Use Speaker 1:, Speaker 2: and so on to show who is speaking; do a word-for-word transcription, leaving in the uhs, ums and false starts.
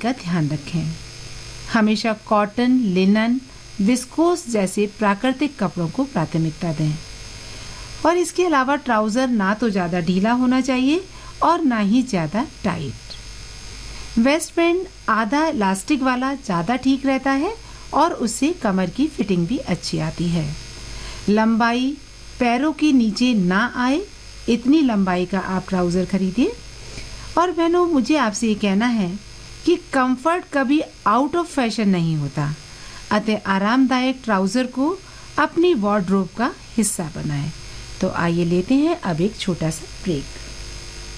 Speaker 1: का ध्यान रखें। हमेशा कॉटन, लिनन, विस्कोस जैसे प्राकृतिक कपड़ों को प्राथमिकता दें। और इसके अलावा ट्राउज़र ना तो ज़्यादा ढीला होना चाहिए और ना ही ज़्यादा टाइट। वेस्ट बैंड आधा इलास्टिक वाला ज़्यादा ठीक रहता है और उससे कमर की फिटिंग भी अच्छी आती है। लंबाई पैरों के नीचे ना आए, इतनी लंबाई का आप ट्राउज़र खरीदिए। और बहनों, मुझे आपसे ये कहना है कि कंफर्ट कभी आउट ऑफ फैशन नहीं होता, अतः आरामदायक ट्राउज़र को अपनी वार्डरोब का हिस्सा बनाएं। तो आइए लेते हैं अब एक छोटा सा ब्रेक।